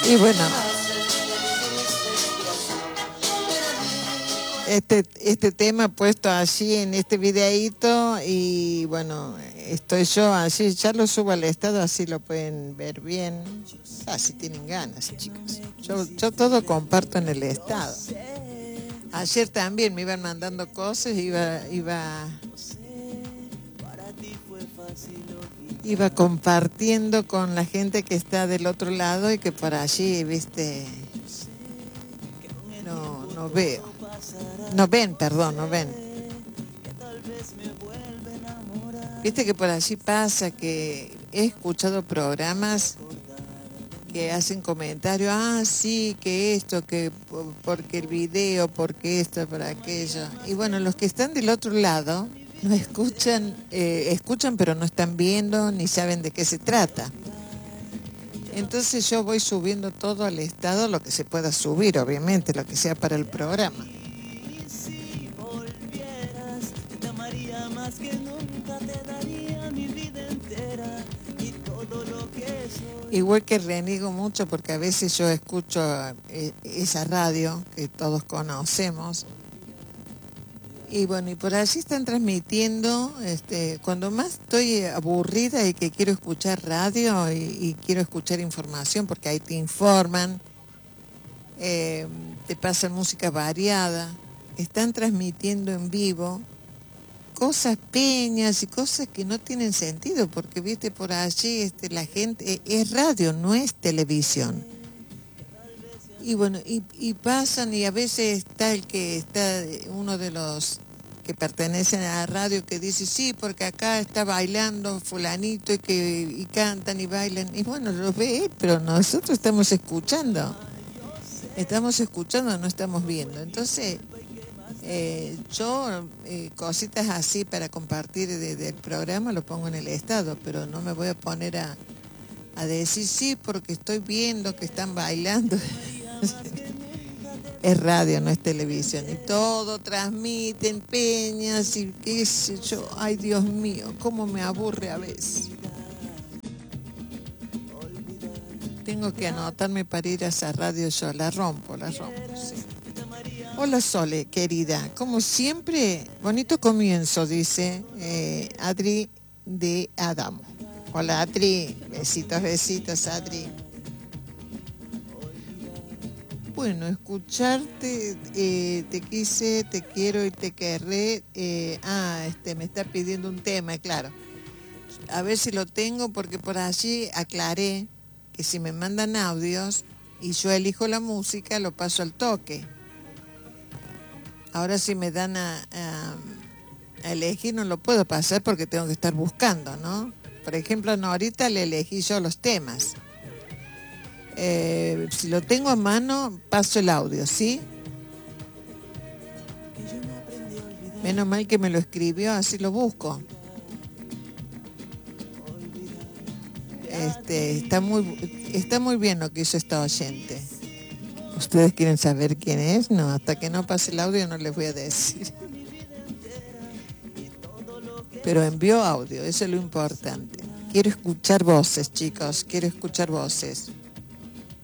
Y bueno, este tema puesto así en este videíto y bueno, estoy yo así, ya lo subo al estado, así lo pueden ver bien. Si tienen ganas, chicos. Yo todo comparto en el estado. Ayer también me iban mandando cosas, iba compartiendo con la gente que está del otro lado y que por allí, viste, no veo. No ven, perdón, no ven. Viste que por allí pasa que he escuchado programas que hacen comentarios, sí, que esto, que porque el video, porque esto, por aquello. Y bueno, los que están del otro lado no escuchan, escuchan pero no están viendo ni saben de qué se trata. Entonces yo voy subiendo todo al estado, lo que se pueda subir, obviamente, lo que sea para el programa. Igual que reniego mucho porque a veces yo escucho esa radio que todos conocemos. Y bueno, y por allí están transmitiendo, cuando más estoy aburrida y que quiero escuchar radio y quiero escuchar información, porque ahí te informan, te pasan música variada, están transmitiendo en vivo cosas peñas y cosas que no tienen sentido, porque viste por allí la gente, es radio, no es televisión. Y bueno, y pasan y a veces está uno de los que pertenecen a la radio que dice, sí, porque acá está bailando fulanito y cantan y bailan. Y bueno, lo ve, pero nosotros estamos escuchando, no estamos viendo. Entonces, yo cositas así para compartir del programa lo pongo en el estado, pero no me voy a poner a decir, sí, porque estoy viendo que están bailando. Es radio, no es televisión. Y todo transmiten peñas y qué sé yo. Ay, Dios mío, cómo me aburre a veces. Tengo que anotarme para ir a esa radio yo. La rompo, sí. Hola Sole, querida. Como siempre, bonito comienzo, dice Adri de Adamo. Hola Adri, besitos Adri. Bueno, escucharte, te quise, te quiero y te querré. Me está pidiendo un tema, claro. A ver si lo tengo, porque por allí aclaré que si me mandan audios y yo elijo la música, lo paso al toque. Ahora si me dan a elegir, no lo puedo pasar porque tengo que estar buscando, ¿no? Por ejemplo, no, ahorita le elegí yo los temas. Si lo tengo a mano, paso el audio, ¿sí? Menos mal que me lo escribió, así lo busco. Está muy bien lo que hizo esta oyente. ¿Ustedes quieren saber quién es? No, hasta que no pase el audio no les voy a decir. Pero envió audio, eso es lo importante. Quiero escuchar voces, chicos, quiero escuchar voces.